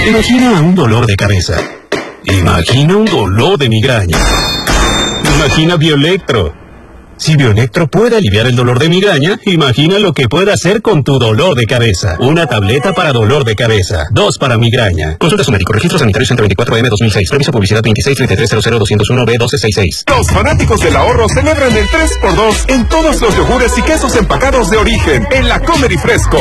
Imagina un dolor de cabeza. Imagina un dolor de migraña. Imagina Bioelectro. Si Bioelectro puede aliviar el dolor de migraña, imagina lo que puede hacer con tu dolor de cabeza. Una tableta para dolor de cabeza. 2 para migraña. Consulta a su médico. Registro sanitario 124M 2006. Permiso publicidad 2633000201B1266. Los fanáticos del ahorro celebran el 3x2 en todos los yogures y quesos empacados de origen en la Comer y Fresco.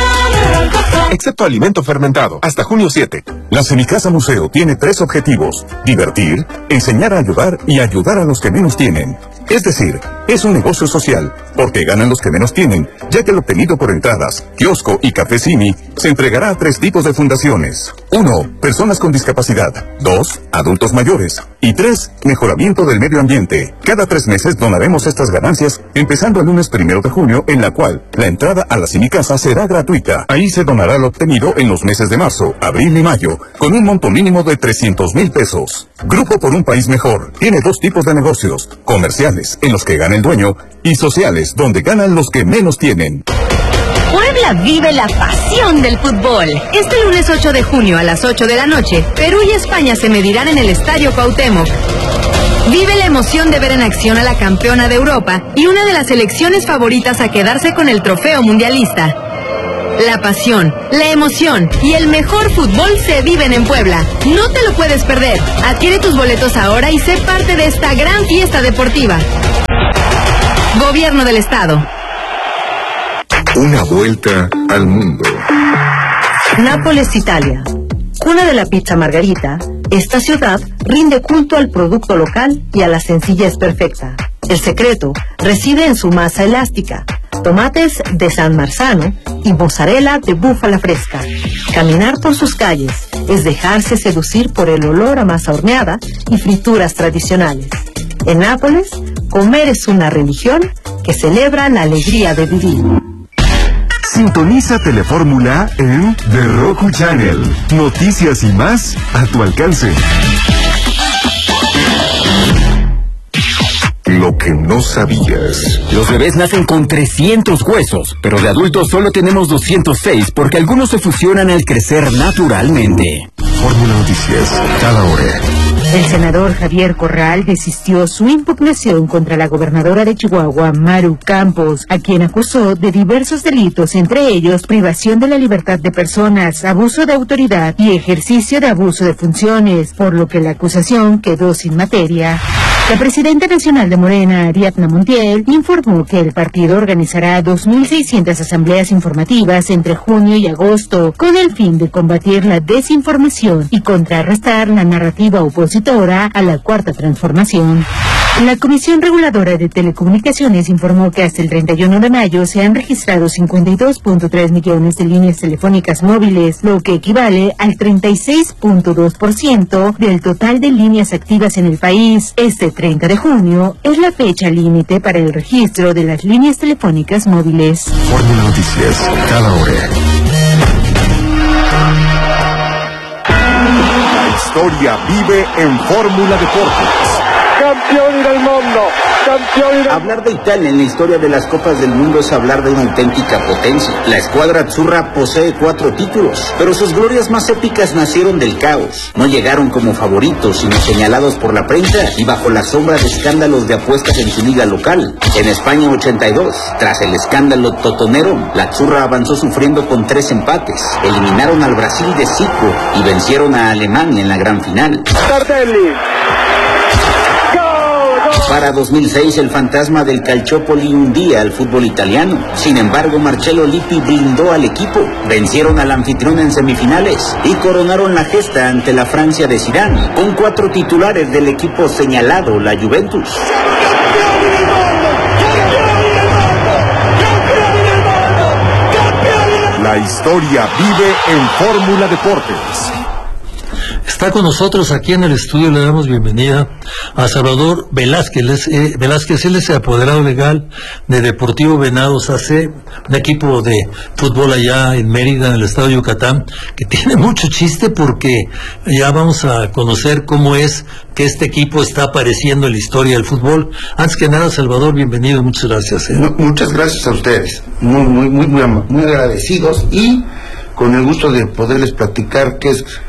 Excepto alimento fermentado. Hasta junio 7. La Semicasa Museo tiene 3 objetivos: divertir, enseñar a ayudar y ayudar a los que menos tienen. Es decir, es un negocio social, porque ganan los que menos tienen, ya que lo obtenido por entradas, kiosco y café Cini se entregará a 3 tipos de fundaciones. 1. Personas con discapacidad. 2. Adultos mayores. Y 3. Mejoramiento del medio ambiente. Cada 3 meses donaremos estas ganancias, empezando el lunes 1 de junio, en la cual la entrada a la Semicasa será gratuita. Ahí se donará lo obtenido en los meses de marzo, abril y mayo, con un monto mínimo de 300,000 pesos. Grupo por un país mejor. Tiene 2 tipos de negocios: comerciales, en los que gana el dueño, y sociales, donde ganan los que menos tienen. Puebla vive la pasión del fútbol. Este lunes 8 de junio a las 8 de la noche, Perú y España se medirán en el Estadio Cuauhtémoc. Vive la emoción de ver en acción a la campeona de Europa y una de las selecciones favoritas a quedarse con el trofeo mundialista. La pasión, la emoción y el mejor fútbol se viven en Puebla. No te lo puedes perder. Adquiere tus boletos ahora y sé parte de esta gran fiesta deportiva. Gobierno del Estado. Una vuelta al mundo. Nápoles, Italia. Cuna de la pizza margarita, esta ciudad rinde culto al producto local y a la sencillez perfecta. El secreto reside en su masa elástica, tomates de San Marzano y mozzarella de búfala fresca. Caminar por sus calles es dejarse seducir por el olor a masa horneada y frituras tradicionales. En Nápoles, comer es una religión que celebra la alegría de vivir. Sintoniza Telefórmula en The Roku Channel. Noticias y más a tu alcance. Lo que no sabías. Los bebés nacen con 300 huesos, pero de adultos solo tenemos 206 porque algunos se fusionan al crecer naturalmente. Fórmula Noticias, cada hora. El senador Javier Corral desistió su impugnación contra la gobernadora de Chihuahua, Maru Campos, a quien acusó de diversos delitos, entre ellos privación de la libertad de personas, abuso de autoridad y ejercicio de abuso de funciones, por lo que la acusación quedó sin materia. La presidenta nacional de Morena, Ariadna Montiel, informó que el partido organizará 2.600 asambleas informativas entre junio y agosto, con el fin de combatir la desinformación y contrarrestar la narrativa opositora a la Cuarta Transformación. La Comisión Reguladora de Telecomunicaciones informó que hasta el 31 de mayo se han registrado 52.3 millones de líneas telefónicas móviles, lo que equivale al 36.2% del total de líneas activas en el país. Este 30 de junio es la fecha límite para el registro de las líneas telefónicas móviles. Fórmula Noticias, cada hora. La historia vive en Fórmula Deportes. Campioni del mundo, campioni del... Hablar de Italia en la historia de las Copas del Mundo es hablar de una auténtica potencia. La escuadra azzurra posee 4 títulos, pero sus glorias más épicas nacieron del caos. No llegaron como favoritos, sino señalados por la prensa y bajo la sombra de escándalos de apuestas en su liga local. En España 82, tras el escándalo totonero, la azzurra avanzó sufriendo con 3 empates. Eliminaron al Brasil de Zico y vencieron a Alemania en la gran final. Tardelli. Para 2006, el fantasma del Calciopoli hundía al fútbol italiano. Sin embargo, Marcello Lippi blindó al equipo. Vencieron al anfitrión en semifinales y coronaron la gesta ante la Francia de Zidane, con 4 titulares del equipo señalado, la Juventus. La historia vive en Fórmula Deportes. Está con nosotros aquí en el estudio, le damos bienvenida a Salvador Velázquez. Él es el apoderado legal de Deportivo Venados AC, un equipo de fútbol allá en Mérida, en el estado de Yucatán, que tiene mucho chiste porque ya vamos a conocer cómo es que este equipo está apareciendo en la historia del fútbol. Antes que nada, Salvador, bienvenido, muchas gracias. Muchas gracias a ustedes, muy agradecidos y con el gusto de poderles platicar qué es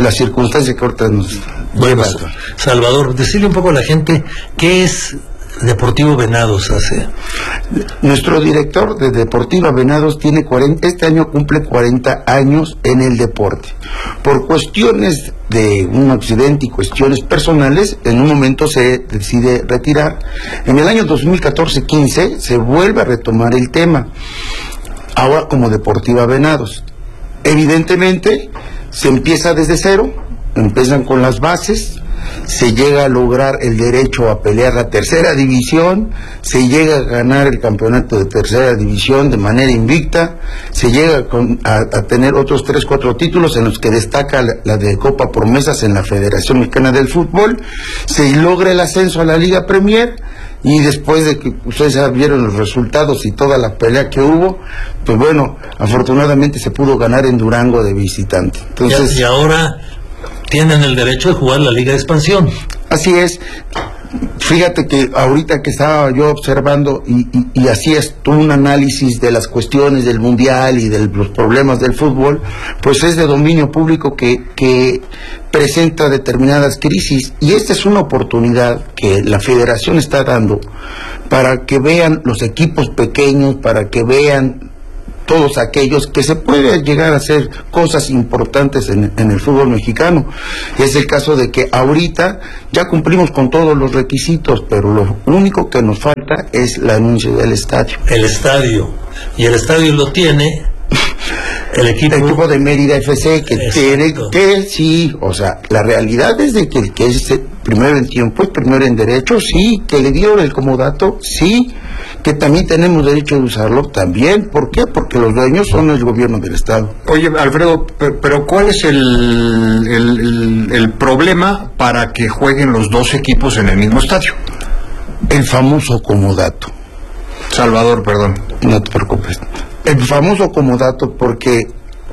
las circunstancias que ahorita nos llevan. Salvador, decirle un poco a la gente qué es Deportivo Venados hace. Nuestro director de Deportiva Venados tiene este año cumple 40 años en el deporte. Por cuestiones de un accidente y cuestiones personales, en un momento se decide retirar. En el año 2014-15 se vuelve a retomar el tema, ahora como Deportiva Venados. Evidentemente se empieza desde cero, empiezan con las bases, se llega a lograr el derecho a pelear la tercera división, se llega a ganar el campeonato de tercera división de manera invicta, se llega a tener otros 3-4 títulos en los que destaca la de Copa Promesas en la Federación Mexicana del Fútbol, se logra el ascenso a la Liga Premier, y después de que ustedes ya vieron los resultados y toda la pelea que hubo, pues bueno, afortunadamente se pudo ganar en Durango de visitante. Entonces, y ahora tienen el derecho de jugar la Liga de Expansión. Así es. Fíjate que ahorita que estaba yo observando y hacías tú un análisis de las cuestiones del mundial y de los problemas del fútbol, pues es de dominio público que presenta determinadas crisis, y esta es una oportunidad que la federación está dando para que vean los equipos pequeños, para que vean todos aquellos que se puede llegar a hacer cosas importantes en el fútbol mexicano. Es el caso de que ahorita ya cumplimos con todos los requisitos, pero lo único que nos falta es el anuncio del estadio. El estadio. Y el estadio lo tiene el equipo de Mérida FC, que tiene que, sí, o sea, la realidad es de que el que es primero en tiempo, primero en derecho, sí, que le dieron el comodato, sí, que también tenemos derecho de usarlo, también. ¿Por qué? Porque los dueños son el gobierno del estado. Oye, Alfredo, pero ¿cuál es el problema para que jueguen los dos equipos en el mismo estadio? El famoso comodato. Salvador, perdón. No te preocupes. El famoso comodato, porque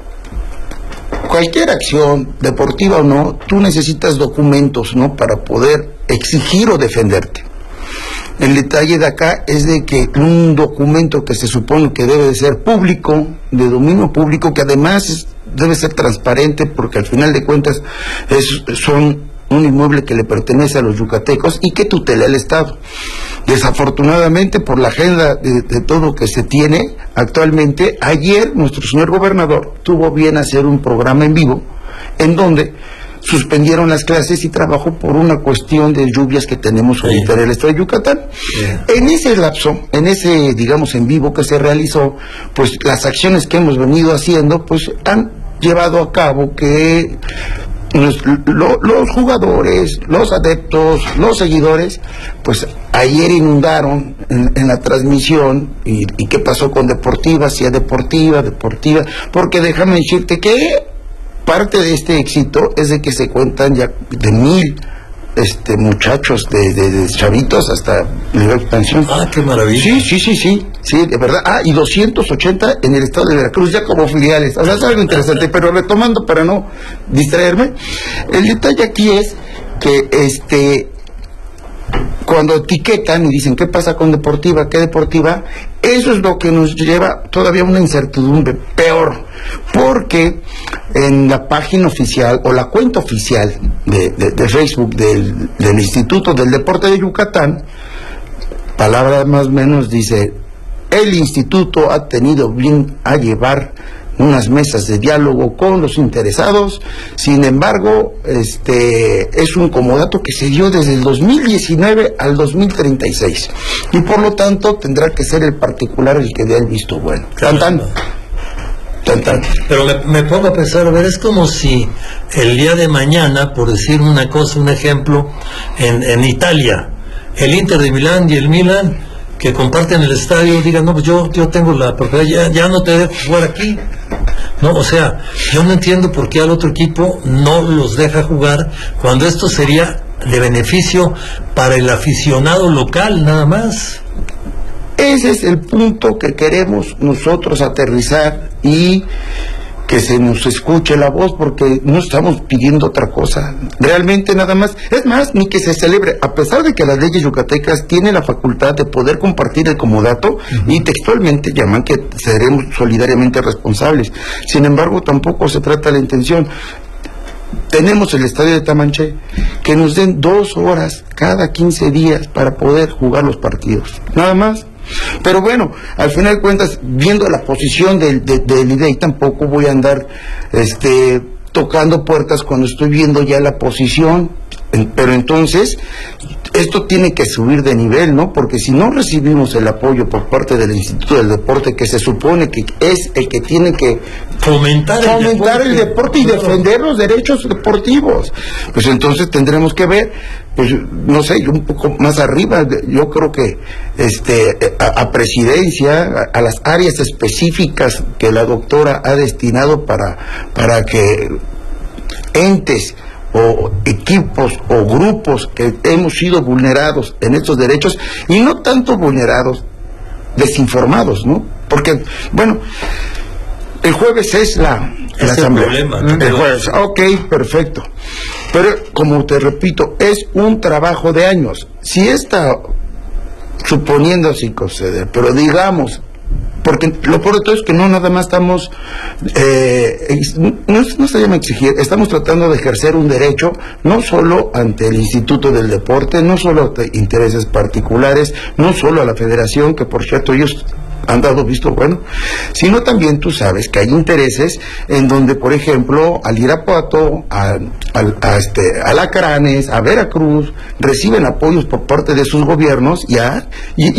cualquier acción, deportiva o no, tú necesitas documentos, ¿no?, para poder exigir o defenderte. El detalle de acá es de que un documento que se supone que debe de ser público, de dominio público, que además debe ser transparente, porque al final de cuentas son un inmueble que le pertenece a los yucatecos y que tutela el Estado. Desafortunadamente, por la agenda de todo que se tiene actualmente, ayer nuestro señor gobernador tuvo bien hacer un programa en vivo en donde suspendieron las clases y trabajo por una cuestión de lluvias que tenemos ahorita en el estado de Yucatán. En ese lapso, en ese, digamos, en vivo que se realizó, pues las acciones que hemos venido haciendo, pues han llevado a cabo que los jugadores, los adeptos, los seguidores, pues ayer inundaron en la transmisión. Y ¿qué pasó con Deportiva? Si es Deportiva, porque déjame decirte que parte de este éxito es de que se cuentan ya de 1000 muchachos, de chavitos hasta nivel expansión. Ah, qué maravilla. Sí, de verdad. Y 280 en el estado de Veracruz, ya como filiales. O sea, es algo interesante, pero retomando para no distraerme, el detalle aquí es que cuando etiquetan y dicen ¿qué pasa con Deportiva? ¿Qué Deportiva? Eso es lo que nos lleva todavía a una incertidumbre peor, porque en la página oficial o la cuenta oficial de Facebook del Instituto del Deporte de Yucatán, palabra más o menos dice: el instituto ha tenido bien a llevar unas mesas de diálogo con los interesados, sin embargo, es un comodato que se dio desde el 2019 al 2036, y por lo tanto tendrá que ser el particular el que dé el visto bueno. Tan. Pero me pongo a pensar, a ver, es como si el día de mañana, por decir una cosa, un ejemplo, en Italia, el Inter de Milán y el Milan, que comparten el estadio, digan, no, pues yo tengo la propiedad, ya no te dejo jugar aquí. No, o sea, yo no entiendo por qué al otro equipo no los deja jugar, cuando esto sería de beneficio para el aficionado local, nada más. Ese es el punto que queremos nosotros aterrizar y que se nos escuche la voz, porque no estamos pidiendo otra cosa, realmente nada más. Es más, ni que se celebre, a pesar de que las leyes yucatecas tienen la facultad de poder compartir el comodato, y textualmente llaman que seremos solidariamente responsables. Sin embargo, tampoco se trata la intención. tenemos el estadio de Tamanché, que nos den 2 horas cada 15 días para poder jugar los partidos, nada más. Pero bueno, al final de cuentas, viendo la posición del IDEI, tampoco voy a andar tocando puertas cuando estoy viendo ya la posición. Pero entonces, esto tiene que subir de nivel, ¿no? Porque si no recibimos el apoyo por parte del Instituto del Deporte, que se supone que es el que tiene que fomentar el deporte y defender los derechos deportivos, pues entonces tendremos que ver, pues no sé, un poco más arriba, yo creo que a presidencia, a las áreas específicas que la doctora ha destinado para que entes o equipos o grupos que hemos sido vulnerados en estos derechos, y no tanto vulnerados, desinformados, ¿no? Porque, bueno, el jueves es la asamblea. El jueves, ok, perfecto. Pero, como te repito, es un trabajo de años. Si esta, suponiendo así conceder, pero digamos, porque lo peor de todo es que no nada más estamos, no se llama exigir, estamos tratando de ejercer un derecho, no solo ante el Instituto del Deporte, no solo ante intereses particulares, no solo a la federación, que por cierto ellos han dado visto bueno, sino también tú sabes que hay intereses en donde, por ejemplo, al Irapuato, a Alacranes, a Veracruz, reciben apoyos por parte de sus gobiernos y